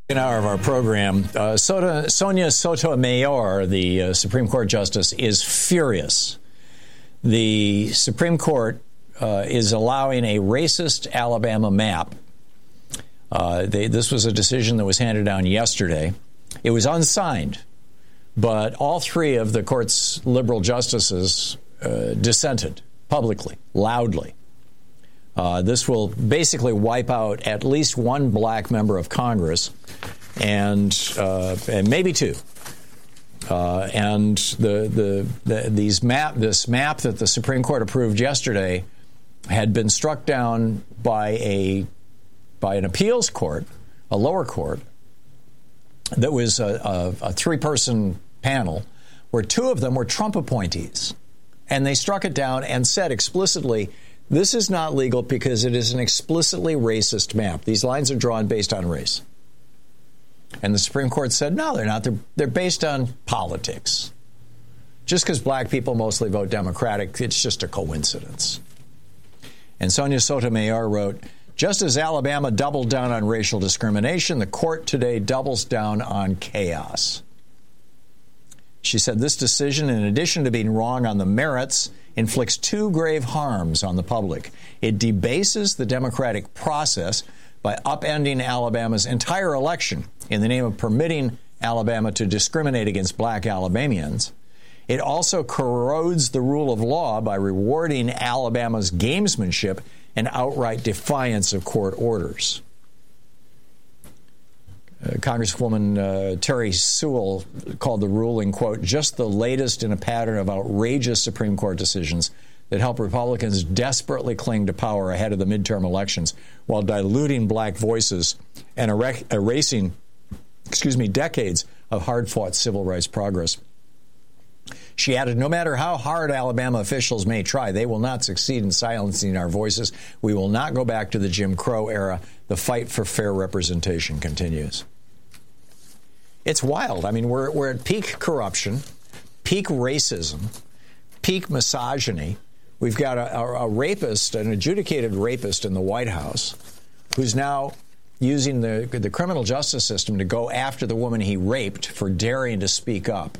An hour of our program. Sonia Sotomayor, the Supreme Court Justice, is furious. The Supreme Court is allowing a racist Alabama map. This was a decision that was handed down yesterday. It was unsigned, but all three of the court's liberal justices dissented publicly, loudly. This will basically wipe out at least one black member of Congress and maybe two. And this map that the Supreme Court approved yesterday had been struck down by an appeals court, a lower court, that was a three-person panel where two of them were Trump appointees. And they struck it down and said explicitly, this is not legal because it is an explicitly racist map. These lines are drawn based on race. And the Supreme Court said, no, they're not. They're based on politics. Just because black people mostly vote Democratic, it's just a coincidence. And Sonia Sotomayor wrote, just as Alabama doubled down on racial discrimination, the court today doubles down on chaos. She said this decision, in addition to being wrong on the merits, inflicts two grave harms on the public. It debases the democratic process by upending Alabama's entire election in the name of permitting Alabama to discriminate against black Alabamians. It also corrodes the rule of law by rewarding Alabama's gamesmanship and outright defiance of court orders. Congresswoman Terry Sewell called the ruling, quote, just the latest in a pattern of outrageous Supreme Court decisions that help Republicans desperately cling to power ahead of the midterm elections while diluting black voices and erasing, decades of hard-fought civil rights progress. She added, no matter how hard Alabama officials may try, they will not succeed in silencing our voices. We will not go back to the Jim Crow era. The fight for fair representation continues. It's wild. I mean, we're at peak corruption, peak racism, peak misogyny. We've got a rapist, an adjudicated rapist in the White House, who's now using the criminal justice system to go after the woman he raped for daring to speak up.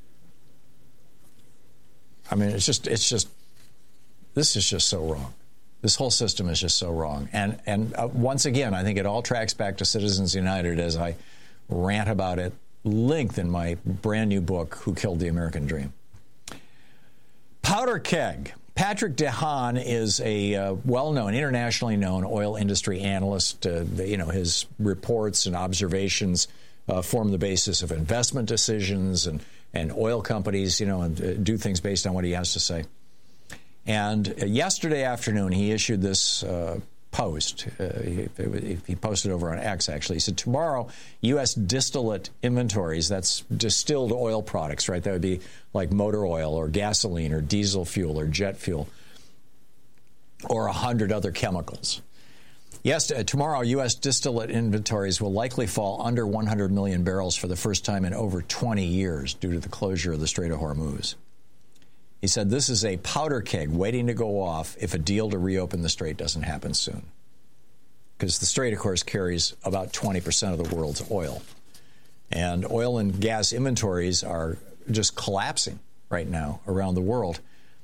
I mean, this is just so wrong. This whole system is just so wrong. And once again, I think it all tracks back to Citizens United as I rant about it length in my brand new book, Who Killed the American Dream. Powder keg. Patrick DeHaan is a well-known, internationally known oil industry analyst. His reports and observations form the basis of investment decisions and oil companies, and do things based on what he has to say. And yesterday afternoon, he issued this post. He posted over on X, actually. He said, tomorrow, U.S. distillate inventories, that's distilled oil products, right? That would be like motor oil or gasoline or diesel fuel or jet fuel or 100 other chemicals. Yes, tomorrow, U.S. distillate inventories will likely fall under 100 million barrels for the first time in over 20 years due to the closure of the Strait of Hormuz. He said this is a powder keg waiting to go off if a deal to reopen the Strait doesn't happen soon. Because the Strait, of course, carries about 20% of the world's oil. And oil and gas inventories are just collapsing right now around the world.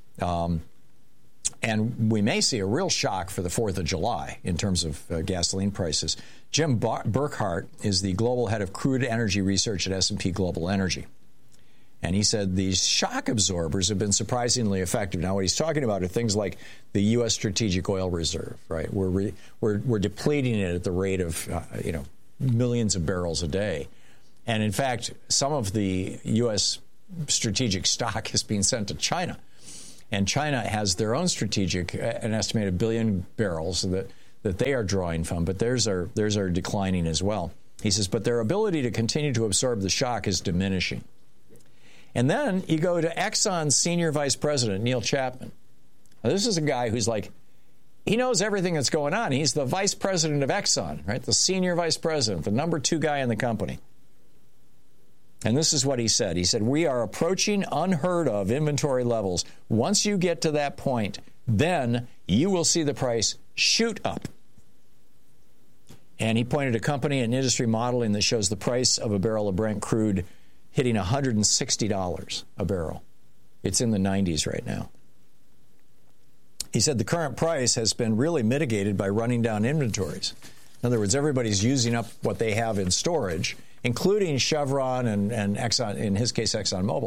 And we may see a real shock for the 4th of July in terms of gasoline prices. Jim Burkhart is the global head of crude energy research at S&P Global Energy. And he said these shock absorbers have been surprisingly effective. Now, what he's talking about are things like the U.S. Strategic Oil Reserve, right? We're depleting it at the rate of, millions of barrels a day. And in fact, some of the U.S. strategic stock is being sent to China. And China has their own strategic, an estimated 1 billion barrels that they are drawing from, but theirs are declining as well. He says, but their ability to continue to absorb the shock is diminishing. And then you go to Exxon's senior vice president, Neil Chapman. Now, this is a guy who's like, he knows everything that's going on. He's the vice president of Exxon, right? The senior vice president, the number 2 guy in the company. And this is what he said. He said, we are approaching unheard of inventory levels. Once you get to that point, then you will see the price shoot up. And he pointed a company and industry modeling that shows the price of a barrel of Brent crude hitting $160 a barrel. It's in the 90s right now. He said the current price has been really mitigated by running down inventories. In other words, everybody's using up what they have in storage, including Chevron and Exxon, in his case, ExxonMobil.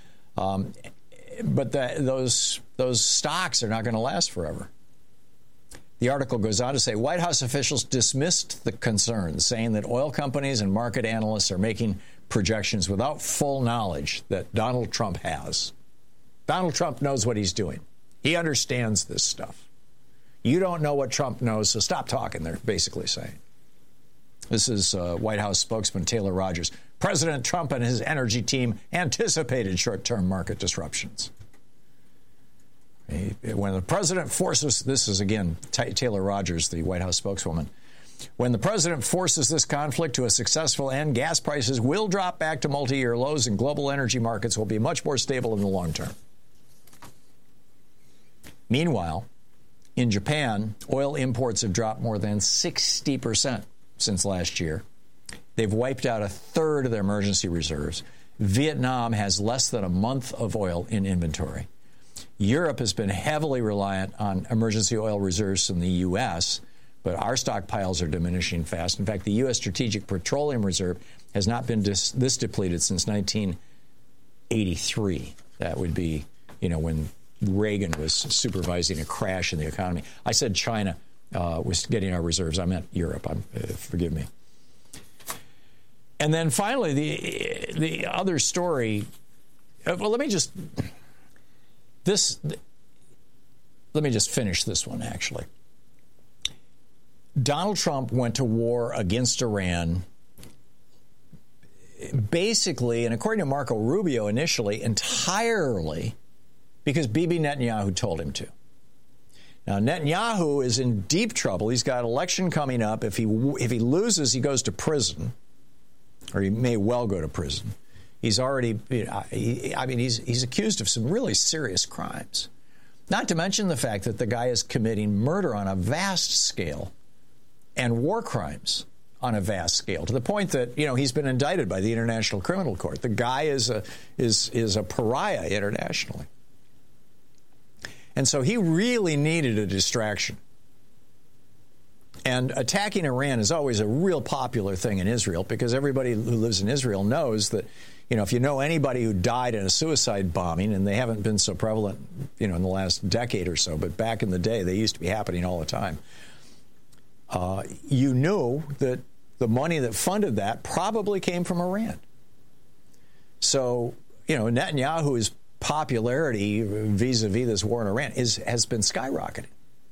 But those stocks are not going to last forever. The article goes on to say White House officials dismissed the concerns, saying that oil companies and market analysts are making projections without full knowledge that Donald Trump has. Donald Trump knows what he's doing. He understands this stuff. You don't know what Trump knows, so stop talking, they're basically saying. This is White House spokesman Taylor Rogers. President Trump and his energy team anticipated short-term market disruptions. When the president forces, this is again Taylor Rogers, the White House spokeswoman, when the president forces this conflict to a successful end, gas prices will drop back to multi-year lows and global energy markets will be much more stable in the long term. Meanwhile, in Japan, oil imports have dropped more than 60% since last year. They've wiped out a third of their emergency reserves. Vietnam has less than a month of oil in inventory. Europe has been heavily reliant on emergency oil reserves from the U.S., but our stockpiles are diminishing fast. In fact, the U.S. Strategic Petroleum Reserve has not been this depleted since 1983. That would be, when Reagan was supervising a crash in the economy. I said China was getting our reserves. I meant Europe. Forgive me. And then finally, the other story. Well, let me just finish this one, actually. Donald Trump went to war against Iran basically, and according to Marco Rubio initially, entirely because Bibi Netanyahu told him to. Now, Netanyahu is in deep trouble. He's got an election coming up. If he loses, he goes to prison, or he may well go to prison. He's already, he's accused of some really serious crimes. Not to mention the fact that the guy is committing murder on a vast scale and war crimes on a vast scale, to the point that, he's been indicted by the International Criminal Court. The guy is a pariah internationally. And so he really needed a distraction. And attacking Iran is always a real popular thing in Israel, because everybody who lives in Israel knows that, if you know anybody who died in a suicide bombing, and they haven't been so prevalent, in the last decade or so, but back in the day, they used to be happening all the time. You knew that the money that funded that probably came from Iran. So, Netanyahu's popularity vis-a-vis this war in Iran has been skyrocketing.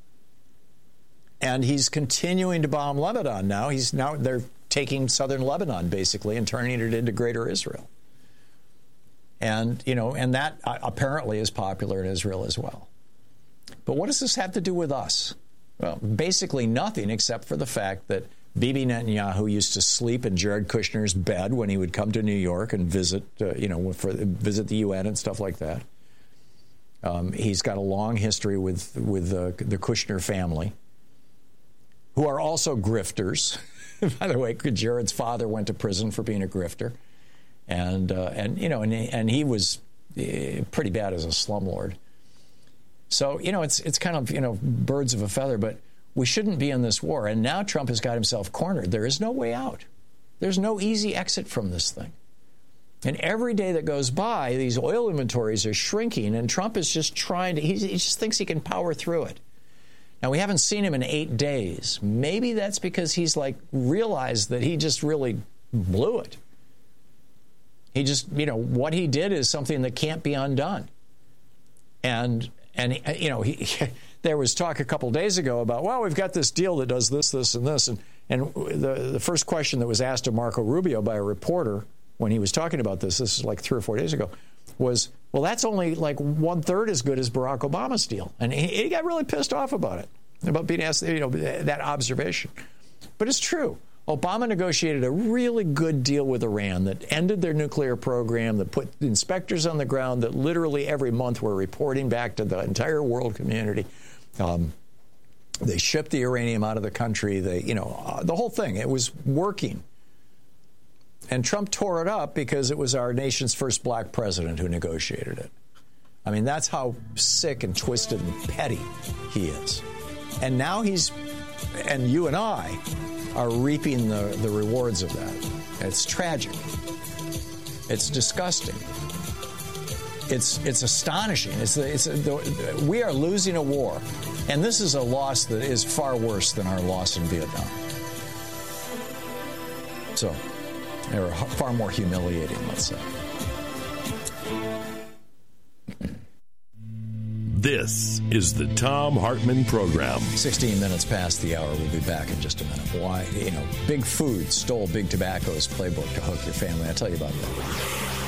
And he's continuing to bomb Lebanon now. They're taking southern Lebanon, basically, and turning it into greater Israel. And, and that apparently is popular in Israel as well. But what does this have to do with us? Well, basically nothing, except for the fact that Bibi Netanyahu used to sleep in Jared Kushner's bed when he would come to New York and visit, visit the UN and stuff like that. He's got a long history with the Kushner family, who are also grifters. By the way, Jared's father went to prison for being a grifter, and he was pretty bad as a slumlord. So it's kind of birds of a feather, but we shouldn't be in this war. And now Trump has got himself cornered. There is no way out. There's no easy exit from this thing. And every day that goes by, these oil inventories are shrinking, and Trump is just trying to. He just thinks he can power through it. Now, we haven't seen him in 8 days. Maybe that's because he's realized that he just really blew it. He just, what he did is something that can't be undone. And there was talk a couple days ago about, well, we've got this deal that does this, this, and this. And the first question that was asked of Marco Rubio by a reporter when he was talking about this is 3 or 4 days ago, was, well, that's only 1/3 as good as Barack Obama's deal. And he got really pissed off about it, about being asked, that observation. But it's true. Obama negotiated a really good deal with Iran that ended their nuclear program, that put inspectors on the ground that literally every month were reporting back to the entire world community. They shipped the uranium out of the country. The whole thing, it was working. And Trump tore it up because it was our nation's first black president who negotiated it. I mean, that's how sick and twisted and petty he is. And now and you and I are reaping the rewards of that. It's tragic. It's disgusting. It's astonishing. We are losing a war, and this is a loss that is far worse than our loss in Vietnam. So, they're far more humiliating, let's say. This is the Thom Hartmann Program. 16 minutes past the hour. We'll be back in just a minute. Why? Big Food stole Big Tobacco's playbook to hook your family. I'll tell you about that.